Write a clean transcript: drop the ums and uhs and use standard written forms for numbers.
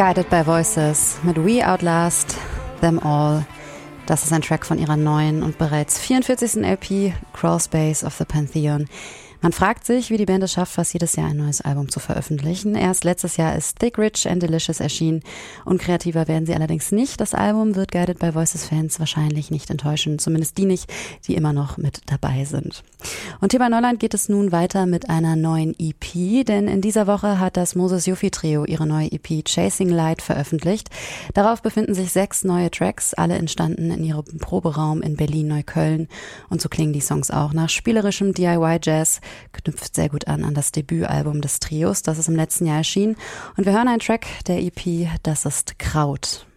Guided by Voices mit We Outlast Them All. Das ist ein Track von ihrer neuen und bereits 44. LP Crawl Space of the Pantheon. Man fragt sich, wie die Band es schafft, fast jedes Jahr ein neues Album zu veröffentlichen. Erst letztes Jahr ist Thick, Rich and Delicious erschienen. Unkreativer werden sie allerdings nicht. Das Album wird Guided by Voices Fans wahrscheinlich nicht enttäuschen. Zumindest die nicht, die immer noch mit dabei sind. Und hier bei Neuland geht es nun weiter mit einer neuen EP, denn in dieser Woche hat das Moses Yuffie Trio ihre neue EP Chasing Light veröffentlicht. Darauf befinden sich 6 neue Tracks, alle entstanden in ihrem Proberaum in Berlin-Neukölln. Und so klingen die Songs auch nach spielerischem DIY-Jazz, knüpft sehr gut an das Debütalbum des Trios, das ist im letzten Jahr erschienen. Und wir hören einen Track der EP, das ist Kraut.